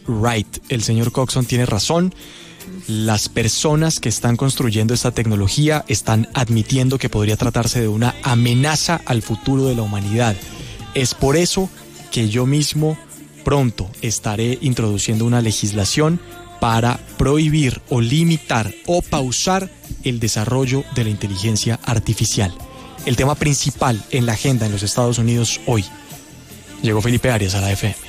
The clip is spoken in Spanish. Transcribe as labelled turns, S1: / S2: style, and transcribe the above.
S1: right. El señor Coxon tiene razón. Las personas que están construyendo esta tecnología están admitiendo que podría tratarse de una amenaza al futuro de la humanidad. Es por eso que yo mismo pronto estaré introduciendo una legislación para prohibir o limitar o pausar el desarrollo de la inteligencia artificial. El tema principal en la agenda en los Estados Unidos hoy. Llegó Felipe Arias a la FM.